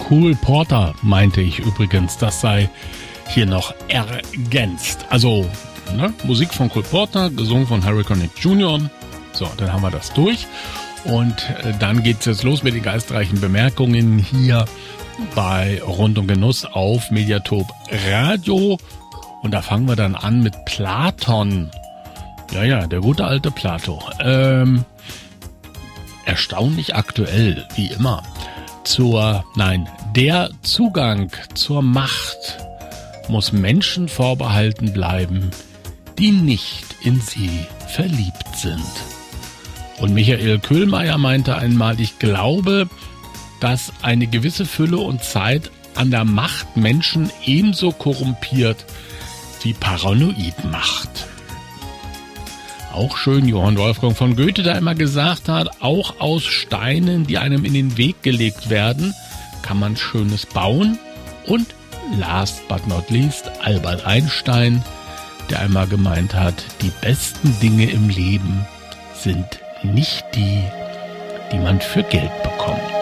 Cole Porter, meinte ich übrigens, das sei hier noch ergänzt. Also, Musik von Cole Porter, gesungen von Harry Connick Jr. So, dann haben wir das durch. Und dann geht's jetzt los mit den geistreichen Bemerkungen hier bei Rund um Genuss auf Mediatop Radio. Und da fangen wir dann an mit Platon. Ja, der gute alte Plato. Erstaunlich aktuell, wie immer. Der Zugang zur Macht muss Menschen vorbehalten bleiben, die nicht in sie verliebt sind. Und Michael Köhlmeier meinte einmal, ich glaube, dass eine gewisse Fülle und Zeit an der Macht Menschen ebenso korrumpiert wie paranoid macht. Auch schön Johann Wolfgang von Goethe, der immer gesagt hat, auch aus Steinen, die einem in den Weg gelegt werden, kann man Schönes bauen. Und last but not least Albert Einstein, der einmal gemeint hat, die besten Dinge im Leben sind nicht die, die man für Geld bekommt.